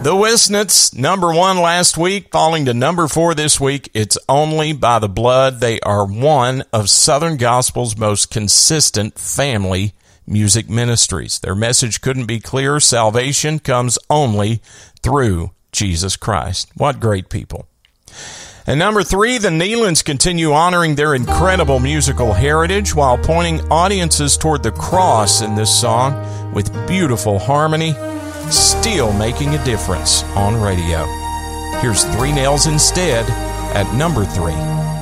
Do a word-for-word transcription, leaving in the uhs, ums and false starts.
The Wisnets, number one last week, falling to number four this week. It's Only by the Blood. They are one of Southern Gospel's most consistent family music ministries. Their message couldn't be clearer. Salvation comes only through Jesus Christ. What great people. And number three, the Neelands continue honoring their incredible musical heritage while pointing audiences toward the cross in this song with beautiful harmony, still making a difference on radio. Here's Three Nails Instead at number three.